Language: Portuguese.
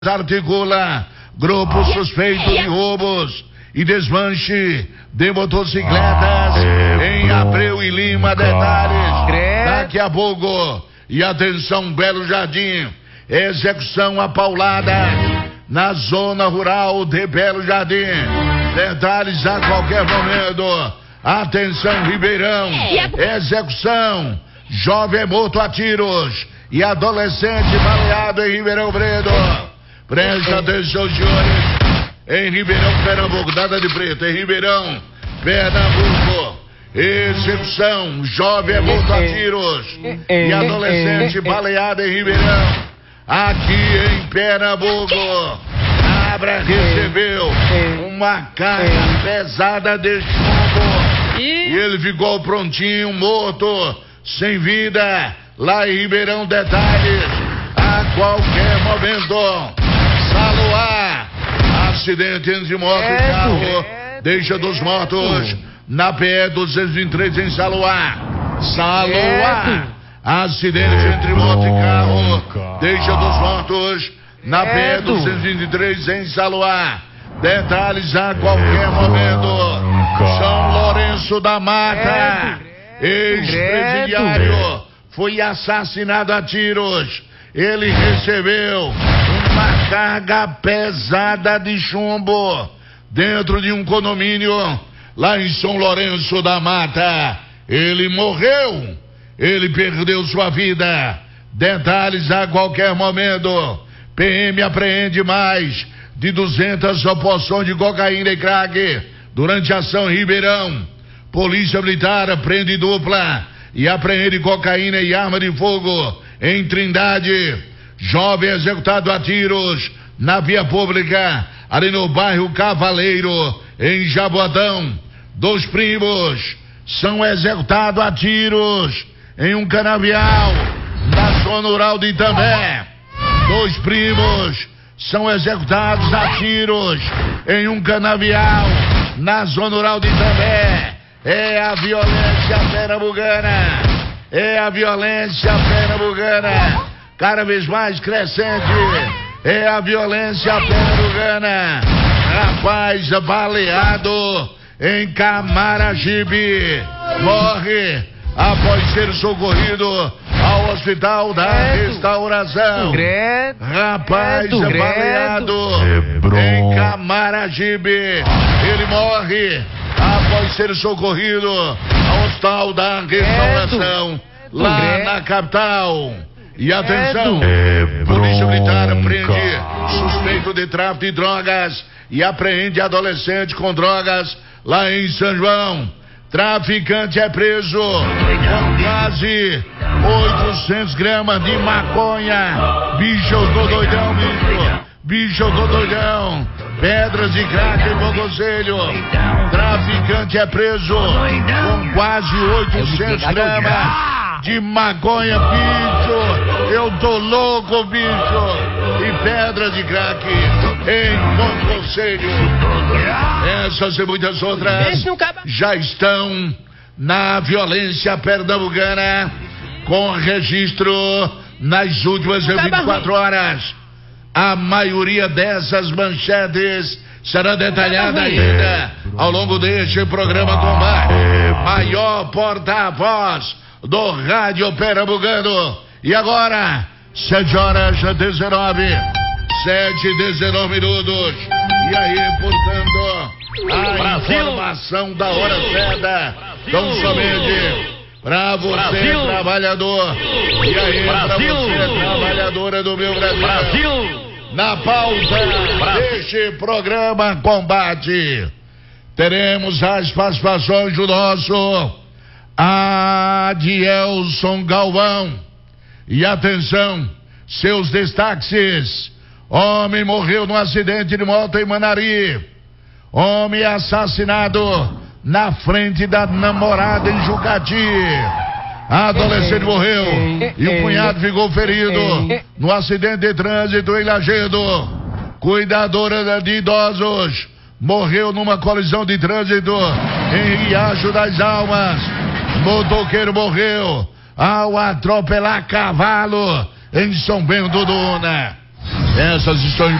Articula grupo suspeito de roubos e desmanche de motocicletas em Abreu e Lima. Detalhes daqui a pouco. E atenção, Belo Jardim, execução apaulada na zona rural de Belo Jardim. Detalhes a qualquer momento. Atenção, Ribeirão, execução, jovem morto a tiros e adolescente baleado em Ribeirão Preto. Presta atenção, senhores. Em Ribeirão, Pernambuco, nada de preto. Em Ribeirão, Pernambuco, execução, jovem morto a tiros e adolescente baleado em Ribeirão. Aqui em Pernambuco, Cabra recebeu uma carga pesada de chumbo e ele ficou prontinho, morto, sem vida, lá em Ribeirão. Detalhes a qualquer momento. Saluá, acidente entre moto e carro, deixa dos mortos na PE 223 em Saluá. Saluá, acidente entre moto e carro, deixa dos mortos na PE 223 em Saluá. Detalhes a qualquer momento. São Lourenço da Mata, ex-presidiário, foi assassinado a tiros. Ele recebeu uma carga pesada de chumbo dentro de um condomínio lá em São Lourenço da Mata. Ele morreu, ele perdeu sua vida. Detalhes a qualquer momento. PM apreende mais de 200 porções de cocaína e crack durante a ação em Ribeirão. Polícia Militar prende dupla e apreende cocaína e arma de fogo em Trindade. Jovem executado a tiros na via pública, ali no bairro Cavaleiro, em Jaboatão. 2 primos são executados a tiros em um canavial na zona rural de Itambé. 2 primos são executados a tiros em um canavial na zona rural de Itambé. É a violência pernambucana. É a violência pernambucana. Cada vez mais crescente. É a violência pernambucana. Rapaz baleado em Camaragibe morre após ser socorrido ao Hospital da Restauração. Rapaz baleado em Camaragibe, ele morre após ser socorrido ao Hospital da Restauração, lá na capital. E atenção, Polícia Militar prende suspeito de tráfico de drogas e apreende adolescente com drogas lá em São João. Traficante é preso com quase 800 gramas de maconha. Bicho, eu tô doidão, bicho. Bicho, eu tô doidão. Pedras de crack em Bom Conselho. Traficante é preso com quase 800 gramas de maconha, bicho. Eu tô louco, bicho. E pedras de crack em Bom Conselho. Essas e muitas outras já estão na violência pernambucana com registro nas últimas 24 horas. A maioria dessas manchetes será detalhada ainda ao longo deste programa Combate. Maior porta-voz do rádio pernambucano. E agora, 7h19 minutos. E aí, portanto, a informação da hora certa, tão somente pra você, trabalhador. E aí, pra você, trabalhadora do meu Brasil. Na pauta deste programa Combate, teremos as participações do nosso Adielson Galvão. E atenção, seus destaques. Homem morreu num acidente de moto em Manari. Homem assassinado na frente da namorada em Jucati. A adolescente morreu e o cunhado ficou ferido no acidente de trânsito em Lagedo. Cuidadora de idosos morreu numa colisão de trânsito em Riacho das Almas. Motoqueiro morreu ao atropelar cavalo em São Bento do Una. Essas estão